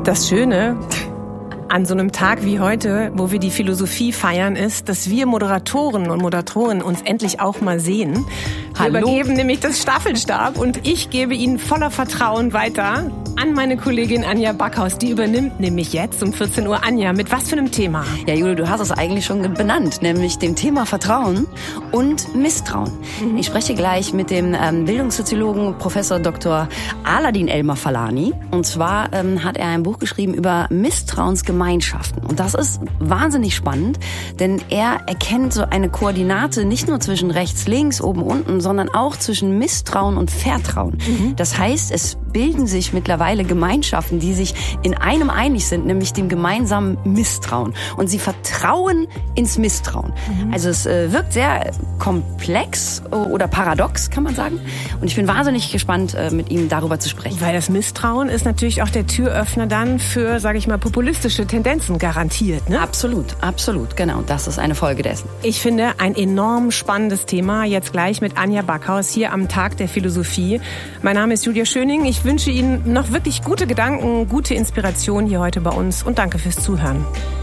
Das Schöne an so einem Tag wie heute, wo wir die Philosophie feiern, ist, dass wir Moderatoren und Moderatorinnen uns endlich auch mal sehen. Wir übergeben nämlich das Staffelstab und ich gebe Ihnen voller Vertrauen weiter an meine Kollegin Anja Backhaus. Die übernimmt nämlich jetzt um 14 Uhr. Anja, mit was für einem Thema? Ja, Jule, du hast es eigentlich schon benannt, nämlich dem Thema Vertrauen und Misstrauen. Ich spreche gleich mit dem Bildungssoziologen Professor Dr. Aladin Elmar-Falani. Und zwar hat er ein Buch geschrieben über Misstrauensgemeinschaften. Und das ist wahnsinnig spannend, denn er erkennt so eine Koordinate nicht nur zwischen rechts, links, oben, unten, sondern auch zwischen Misstrauen und Vertrauen. Das heißt, es bilden sich mittlerweile Gemeinschaften, die sich in einem einig sind, nämlich dem gemeinsamen Misstrauen. Und sie vertrauen ins Misstrauen. Also es wirkt sehr komplex oder paradox, kann man sagen. Und ich bin wahnsinnig gespannt, mit ihm darüber zu sprechen. Weil das Misstrauen ist natürlich auch der Türöffner dann für, sage ich mal, populistische Tendenzen garantiert, ne? Absolut, absolut, genau. Das ist eine Folge dessen. Ich finde ein enorm spannendes Thema. Jetzt gleich mit Anja Backhaus hier am Tag der Philosophie. Mein Name ist Julia Schöning. Ich wünsche Ihnen noch wirklich gute Gedanken, gute Inspiration hier heute bei uns und danke fürs Zuhören.